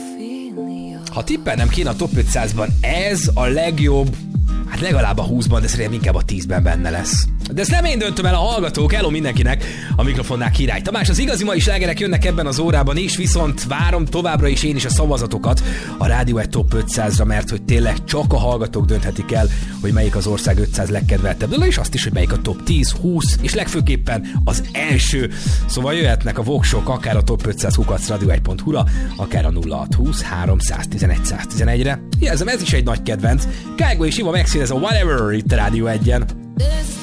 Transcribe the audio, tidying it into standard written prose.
Ha tippelnem kéne a top 500-ban, ez a legjobb, hát legalább a 20-ban, de szerintem inkább a 10-ben benne lesz. De ezt nem én döntöm el, a hallgatók. Hello mindenkinek, a mikrofonnál Király Tamás. Az igazi mai slágerek jönnek ebben az órában is, viszont várom továbbra is én is a szavazatokat a Rádió 1 top 500-ra, mert hogy tényleg csak a hallgatók dönthetik el, hogy melyik az ország 500 legkedveltebb dala, és azt is, hogy melyik a top 10, 20, és legfőképpen az első. Szóval jöhetnek a voksok akár a top 500 @radio1.hu-ra, akár a 0620 311 111-re. Jelzem, ez is egy nagy kedvenc. Kágo és Iva megszínez a Whatever itt a Rádió 1-en.